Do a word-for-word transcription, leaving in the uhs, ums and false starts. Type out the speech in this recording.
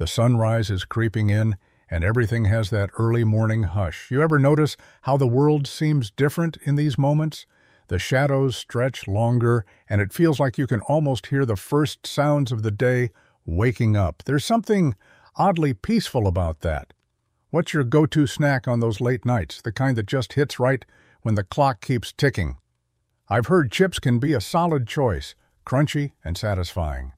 The sunrise is creeping in, and everything has that early morning hush. You ever notice how the world seems different in these moments? The shadows stretch longer, and it feels like you can almost hear the first sounds of the day waking up. There's something oddly peaceful about that. What's your go-to snack on those late nights, the kind that just hits right when the clock keeps ticking? I've heard chips can be a solid choice, crunchy and satisfying.